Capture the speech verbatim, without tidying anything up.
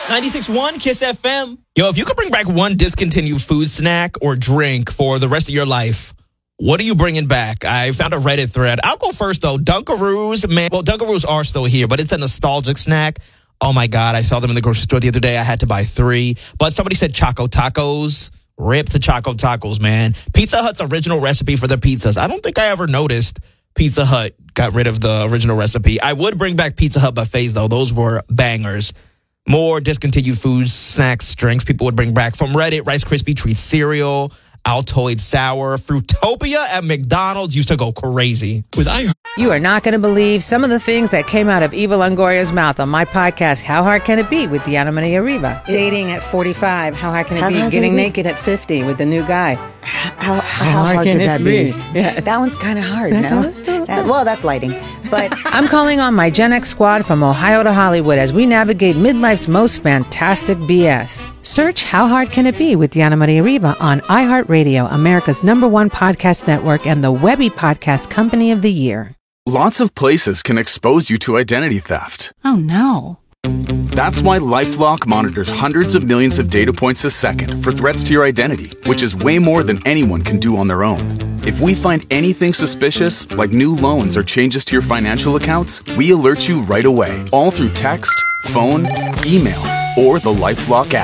ninety-six point one Kiss F M. Yo, if you could bring back one discontinued food, snack, or drink for the rest of your life, what are you bringing back? I found a Reddit thread. I'll go first, though. Dunkaroos, man. Well, Dunkaroos are still here, but it's a nostalgic snack. Oh, my God. I saw them in the grocery store the other day. I had to buy three. But somebody said Choco Tacos. Rip to Choco Tacos, man. Pizza Hut's original recipe for their pizzas. I don't think I ever noticed Pizza Hut got rid of the original recipe. I would bring back Pizza Hut buffets, though. Those were bangers. More discontinued foods, snacks, drinks people would bring back. From Reddit, Rice Krispie Treat cereal, Altoid Sour, Fruitopia at McDonald's used to go crazy. With I. You are not going to believe some of the things that came out of Eva Longoria's mouth on my podcast, How Hard Can It Be, with Diana Maria Riva. Dating at forty-five, how hard can it How be? hard can Getting it be? naked at fifty with the new guy. How, how hard can could it that be? be? Yeah. That one's kind of hard, no? That, well, that's lighting. But I'm calling on my Gen X squad from Ohio to Hollywood as we navigate midlife's most fantastic B S. Search How Hard Can It Be with Diana Maria Riva on iHeartRadio, America's number one podcast network and the Webby Podcast Company of the Year. Lots of places can expose you to identity theft. Oh, no. That's why LifeLock monitors hundreds of millions of data points a second for threats to your identity, which is way more than anyone can do on their own. If we find anything suspicious, like new loans or changes to your financial accounts, we alert you right away, all through text, phone, email, or the LifeLock app.